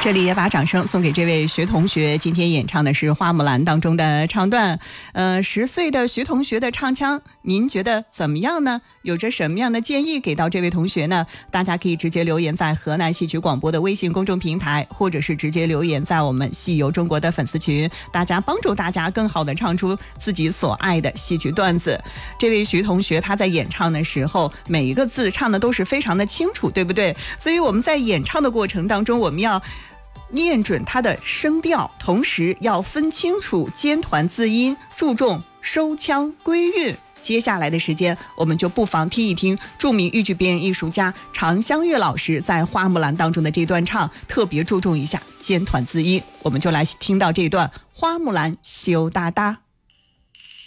这里也把掌声送给这位徐同学，今天演唱的是《花木兰》当中的唱段。10岁的徐同学的唱腔，您觉得怎么样呢？有着什么样的建议给到这位同学呢？大家可以直接留言在河南戏曲广播的微信公众平台，或者是直接留言在我们戏游中国的粉丝群，大家帮助大家更好的唱出自己所爱的戏曲段子。这位徐同学他在演唱的时候，每一个字唱的都是非常的清楚，对不对？所以我们在演唱的过程当中，我们要念准它的声调，同时要分清楚尖团字音，注重收腔归韵。接下来的时间，我们就不妨听一听著名豫剧表演艺术家常香月老师在《花木兰》当中的这段唱，特别注重一下尖团字音。我们就来听到这段《花木兰羞答答》。